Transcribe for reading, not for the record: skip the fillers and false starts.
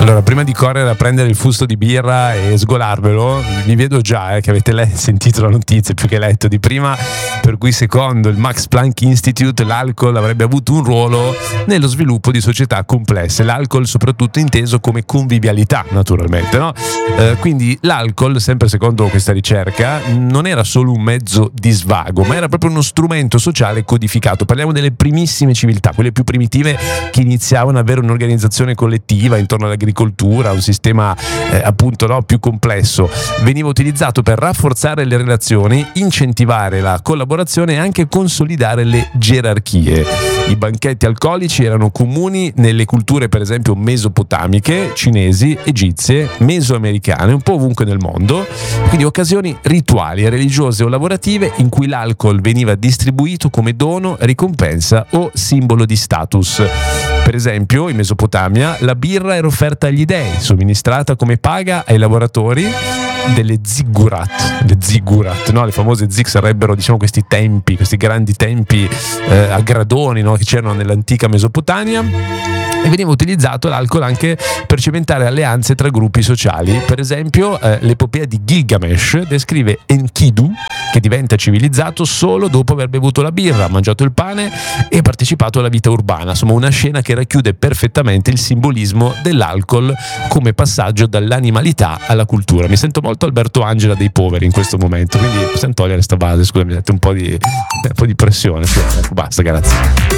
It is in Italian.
Allora, prima di correre a prendere il fusto di birra e sgolarvelo, vi vedo già che avete sentito la notizia più che letto di prima, per cui secondo il Max Planck Institute l'alcol avrebbe avuto un ruolo nello sviluppo di società complesse, l'alcol soprattutto inteso come convivialità, naturalmente, no? Quindi l'alcol, sempre secondo questa ricerca, non era solo un mezzo di svago, ma era proprio uno strumento sociale codificato. Parliamo delle primissime civiltà, quelle più primitive, che iniziavano ad avere un'organizzazione collettiva intorno all'agricoltura, un sistema appunto, no, più complesso. Veniva utilizzato per rafforzare le relazioni, incentivare la collaborazione e anche consolidare le gerarchie. I banchetti alcolici erano comuni nelle culture, per esempio, mesopotamiche, cinesi, egizie, mesoamericane, un po' ovunque nel mondo. Quindi occasioni rituali, religiose o lavorative in cui l'alcol veniva distribuito come dono, ricompensa o simbolo di status. Per esempio, in Mesopotamia la birra era offerta agli dei, somministrata come paga ai lavoratori delle ziggurat. Le ziggurat, no? Le famose zig sarebbero, diciamo, questi tempi, questi grandi tempi a gradoni, no? Che c'erano nell'antica Mesopotamia. E veniva utilizzato l'alcol anche per cementare alleanze tra gruppi sociali. Per esempio, l'epopea di Gilgamesh descrive Enkidu, che diventa civilizzato solo dopo aver bevuto la birra, mangiato il pane e partecipato alla vita urbana. Insomma, una scena che racchiude perfettamente il simbolismo dell'alcol come passaggio dall'animalità alla cultura. Mi sento molto Alberto Angela dei poveri in questo momento, quindi possiamo togliere sta base, scusami, un po' di pressione. Basta, grazie.